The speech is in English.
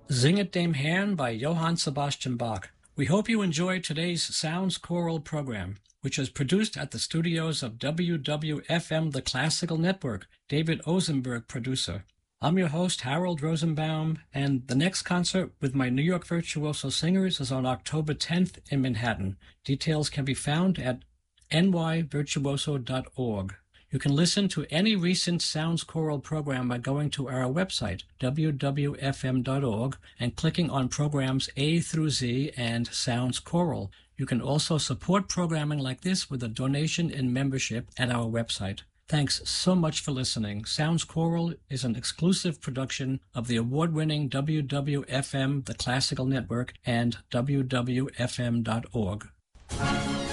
Singet dem Herrn by Johann Sebastian Bach. We hope you enjoyed today's Sounds Choral program, which is produced at the studios of WWFM, the Classical Network. David Ozenberg, producer. I'm your host, Harold Rosenbaum, and the next concert with my New York Virtuoso Singers is on October 10th in Manhattan. Details can be found at nyvirtuoso.org. You can listen to any recent Sounds Choral program by going to our website, wwfm.org, and clicking on programs A through Z and Sounds Choral. You can also support programming like this with a donation and membership at our website. Thanks so much for listening. Sounds Choral is an exclusive production of the award-winning WWFM, the Classical Network, and wwfm.org.